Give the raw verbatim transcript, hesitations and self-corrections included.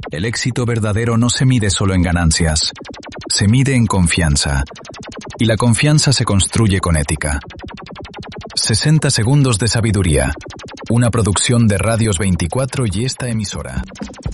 El éxito verdadero no se mide solo en ganancias, se mide en confianza. Y la confianza se construye con ética. sesenta segundos de sabiduría. Una producción de Radios veinticuatro y esta emisora.